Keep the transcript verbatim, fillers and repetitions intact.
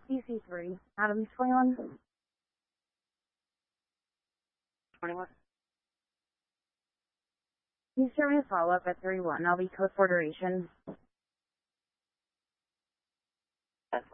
D C three, Adams twenty-one. twenty-one. Can you start me a follow-up at three one? I'll be code for duration.